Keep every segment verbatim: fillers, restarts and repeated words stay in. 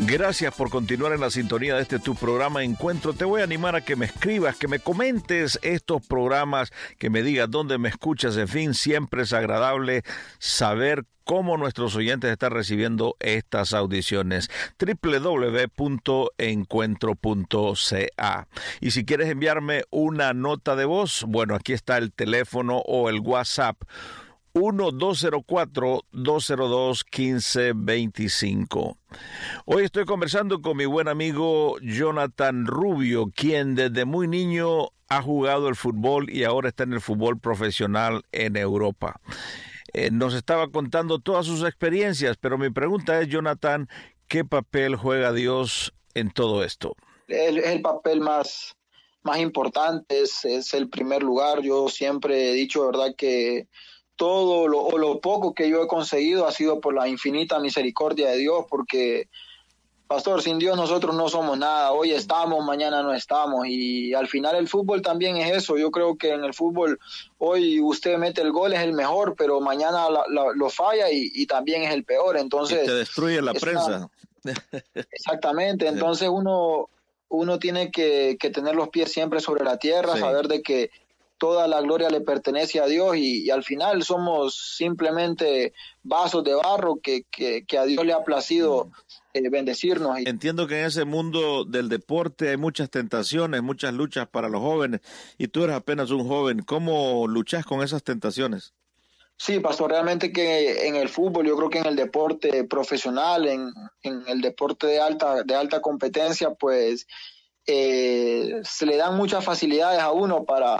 Gracias por continuar en la sintonía de este tu programa Encuentro. Te voy a animar a que me escribas, que me comentes estos programas, que me digas dónde me escuchas. En fin, siempre es agradable saber cómo nuestros oyentes están recibiendo estas audiciones. doble u doble u doble u punto encuentro punto c a. Y si quieres enviarme una nota de voz, bueno, aquí está el teléfono o el WhatsApp. uno dos cero cuatro, dos cero dos, uno cinco dos cinco. Hoy estoy conversando con mi buen amigo Jonathan Rubio, quien desde muy niño ha jugado el fútbol y ahora está en el fútbol profesional en Europa. Eh, nos estaba contando todas sus experiencias, pero mi pregunta es, Jonathan, ¿qué papel juega Dios en todo esto? Es el papel más, más importante, es, es el primer lugar. Yo siempre he dicho, ¿verdad?, que todo lo, o lo poco que yo he conseguido ha sido por la infinita misericordia de Dios, porque, pastor, sin Dios nosotros no somos nada. Hoy estamos, mañana no estamos, y al final el fútbol también es eso. Yo creo que en el fútbol hoy usted mete el gol, es el mejor, pero mañana la, la, lo falla y, y también es el peor. Entonces, y te destruye la prensa. Una... Exactamente, entonces uno, uno tiene que, que tener los pies siempre sobre la tierra, sí. Saber de que toda la gloria le pertenece a Dios y, y al final somos simplemente vasos de barro que, que, que a Dios le ha placido eh, bendecirnos. Entiendo que en ese mundo del deporte hay muchas tentaciones, muchas luchas para los jóvenes y tú eres apenas un joven. ¿Cómo luchas con esas tentaciones? Sí, pastor, realmente que en el fútbol, yo creo que en el deporte profesional, en, en el deporte de alta, de alta competencia, pues Eh, se le dan muchas facilidades a uno para,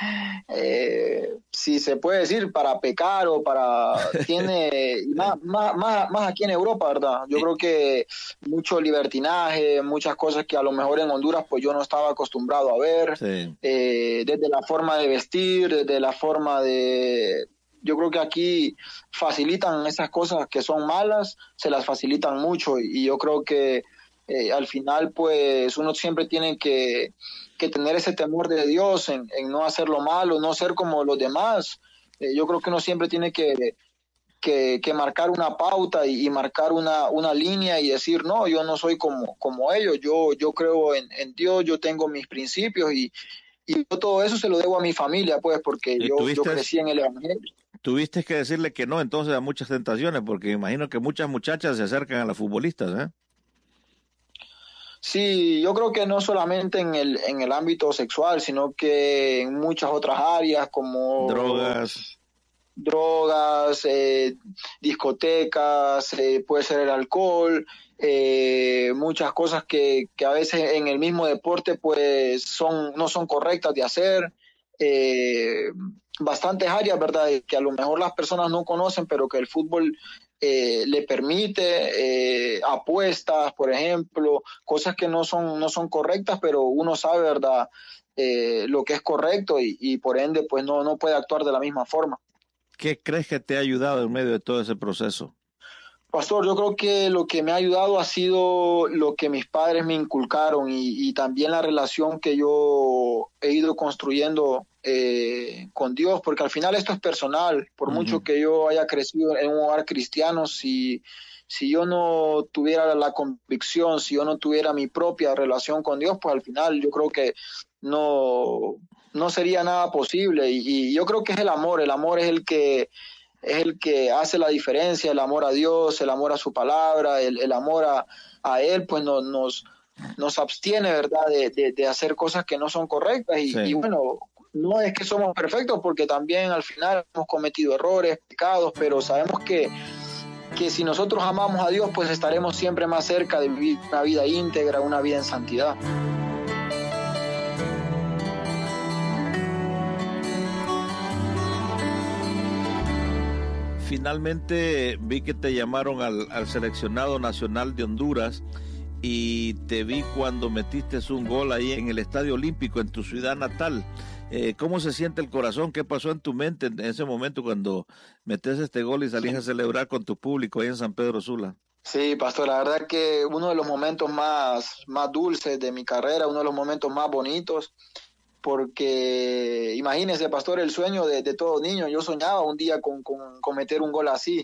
eh, si se puede decir, para pecar o para, tiene, más, más, más, más aquí en Europa, ¿verdad? Yo creo que mucho libertinaje, muchas cosas que a lo mejor en Honduras pues yo no estaba acostumbrado a ver, sí. eh, desde la forma de vestir, desde la forma de... Yo creo que aquí facilitan esas cosas que son malas, se las facilitan mucho y, y yo creo que Eh, al final pues uno siempre tiene que, que tener ese temor de Dios en, en no hacer lo malo, no ser como los demás. Eh, yo creo que uno siempre tiene que, que, que marcar una pauta y, y marcar una, una línea y decir, no, yo no soy como, como ellos, yo, yo creo en, en Dios, yo tengo mis principios y, y yo todo eso se lo debo a mi familia, pues, porque yo, yo crecí en el Evangelio. Tuviste que decirle que no entonces a muchas tentaciones, porque imagino que muchas muchachas se acercan a las futbolistas, ¿eh? Sí, yo creo que no solamente en el en el ámbito sexual, sino que en muchas otras áreas como drogas, drogas, eh, discotecas, eh, puede ser el alcohol, eh, muchas cosas que, que a veces en el mismo deporte pues son no son correctas de hacer. Eh, bastantes áreas, ¿verdad?, que a lo mejor las personas no conocen, pero que el fútbol eh, le permite, eh, apuestas, por ejemplo, cosas que no son, no son correctas, pero uno sabe, ¿verdad?, eh, lo que es correcto y, y por ende pues no, no puede actuar de la misma forma. ¿Qué crees que te ha ayudado en medio de todo ese proceso? Pastor, yo creo que lo que me ha ayudado ha sido lo que mis padres me inculcaron y, y también la relación que yo he ido construyendo eh, con Dios, porque al final esto es personal. Por uh-huh. mucho que yo haya crecido en un hogar cristiano, si, si yo no tuviera la convicción, si yo no tuviera mi propia relación con Dios, pues al final yo creo que no, no sería nada posible. Y, y yo creo que es el amor, el amor es el que... es el que hace la diferencia, el amor a Dios, el amor a su palabra, el, el amor a, a Él, pues no, nos, nos abstiene, ¿verdad?, de, de, de hacer cosas que no son correctas. Y, sí. y bueno, no es que somos perfectos, porque también al final hemos cometido errores, pecados, pero sabemos que, que si nosotros amamos a Dios, pues estaremos siempre más cerca de vivir una vida íntegra, una vida en santidad. Finalmente vi que te llamaron al, al seleccionado nacional de Honduras y te vi cuando metiste un gol ahí en el Estadio Olímpico en tu ciudad natal. Eh, ¿Cómo se siente el corazón? ¿Qué pasó en tu mente en ese momento cuando metes este gol y salís a celebrar con tu público ahí en San Pedro Sula? Sí, pastor, la verdad que uno de los momentos más, más dulces de mi carrera, uno de los momentos más bonitos, porque imagínese, pastor, el sueño de, de todo niño. Yo soñaba un día con, con, con meter un gol así.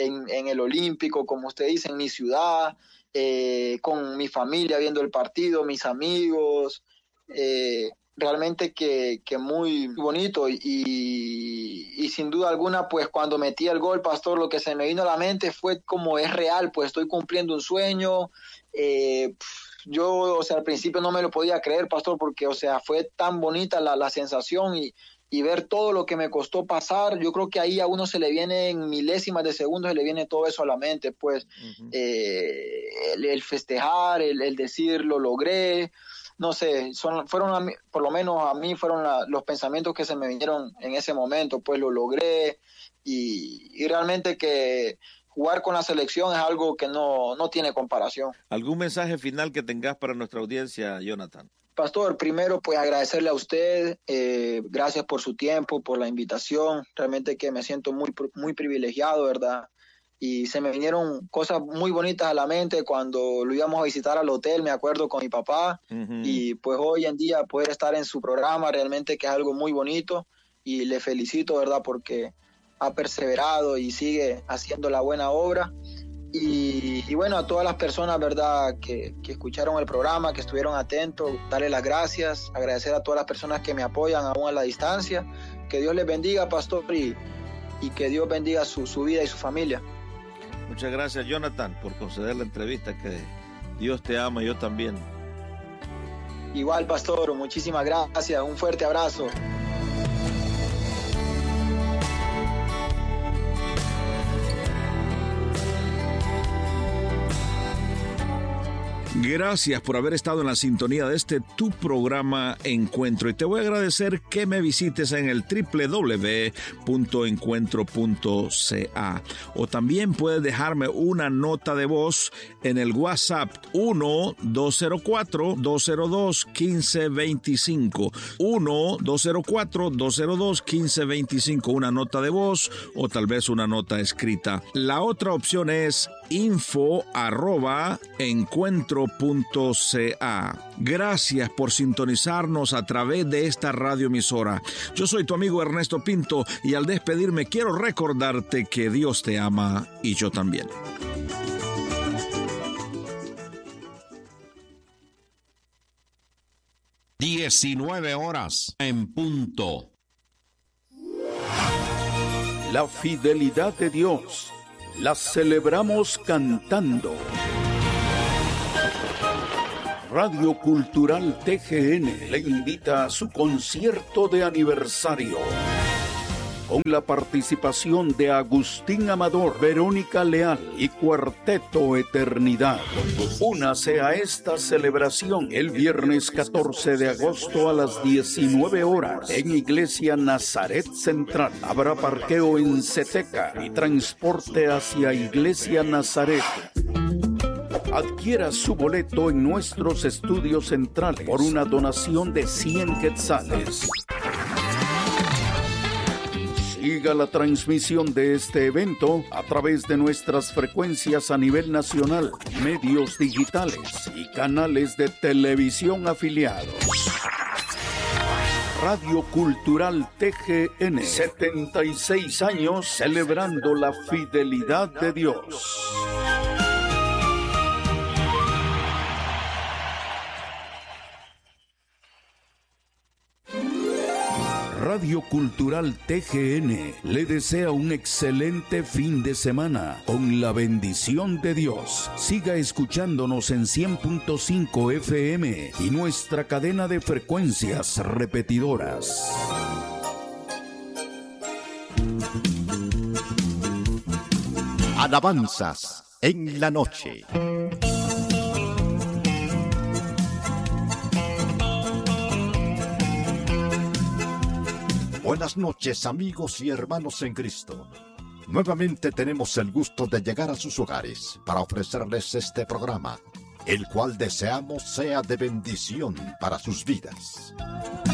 en, en el Olímpico, como usted dice, en mi ciudad, eh, con mi familia viendo el partido, mis amigos, eh, realmente que, que muy bonito y, y sin duda alguna, pues cuando metí el gol, pastor, lo que se me vino a la mente fue como es real, pues estoy cumpliendo un sueño. eh, yo, o sea, al principio no me lo podía creer, pastor, porque, o sea, fue tan bonita la, la sensación y, y ver todo lo que me costó pasar. Yo creo que ahí a uno se le viene en milésimas de segundos, se le viene todo eso a la mente, pues uh-huh. eh, el, el festejar, el, el decir lo logré, no sé, son, fueron a mí, por lo menos a mí fueron la, los pensamientos que se me vinieron en ese momento, pues lo logré y, y realmente que jugar con la selección es algo que no, no tiene comparación. ¿Algún mensaje final que tengas para nuestra audiencia, Jonathan? Pastor, primero pues agradecerle a usted, eh, gracias por su tiempo, por la invitación, realmente que me siento muy, muy privilegiado, ¿verdad? Y se me vinieron cosas muy bonitas a la mente cuando lo íbamos a visitar al hotel, me acuerdo, con mi papá, uh-huh. y pues hoy en día poder estar en su programa realmente que es algo muy bonito y le felicito, ¿verdad? Porque ha perseverado y sigue haciendo la buena obra. Y, y bueno, a todas las personas, ¿verdad?, que, que escucharon el programa, que estuvieron atentos, darle las gracias, agradecer a todas las personas que me apoyan aún a la distancia. Que Dios les bendiga, pastor, y, y que Dios bendiga su, su vida y su familia. Muchas gracias, Jonathan, por conceder la entrevista, que Dios te ama y yo también. Igual, pastor, muchísimas gracias, un fuerte abrazo. Gracias por haber estado en la sintonía de este tu programa Encuentro, y te voy a agradecer que me visites en el doble u doble u doble u punto encuentro punto c a, o también puedes dejarme una nota de voz en el WhatsApp uno dos cero cuatro dos cero dos uno cinco dos cinco, uno dos cero cuatro dos cero dos uno cinco dos cinco, una nota de voz o tal vez una nota escrita. La otra opción es info arroba encuentro punto c a. Gracias por sintonizarnos a través de esta radioemisora. Yo soy tu amigo Ernesto Pinto y al despedirme quiero recordarte que Dios te ama y yo también. diecinueve horas en punto. La fidelidad de Dios la celebramos cantando. Radio Cultural T G N le invita a su concierto de aniversario, con la participación de Agustín Amador, Verónica Leal y Cuarteto Eternidad. Únase a esta celebración el viernes catorce de agosto a las diecinueve horas en Iglesia Nazaret Central. Habrá parqueo en Ceteca y transporte hacia Iglesia Nazaret. Adquiera su boleto en nuestros estudios centrales por una donación de cien quetzales. Siga la transmisión de este evento a través de nuestras frecuencias a nivel nacional, medios digitales y canales de televisión afiliados. Radio Cultural T G N, setenta y seis años celebrando la fidelidad de Dios. Radio Cultural T G N le desea un excelente fin de semana con la bendición de Dios. Siga escuchándonos en cien punto cinco F M y nuestra cadena de frecuencias repetidoras. Alabanzas en la noche. Buenas noches, amigos y hermanos en Cristo. Nuevamente tenemos el gusto de llegar a sus hogares para ofrecerles este programa, el cual deseamos sea de bendición para sus vidas.